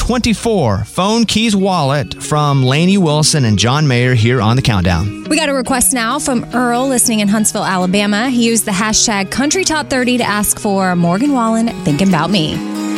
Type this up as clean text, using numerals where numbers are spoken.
24, Phone Keys Wallet from Lainey Wilson and John Mayer here on the Countdown. We got a request now from Earl listening in Huntsville, Alabama. He used the hashtag Country Top 30 to ask for Morgan Wallen, Thinking About Me.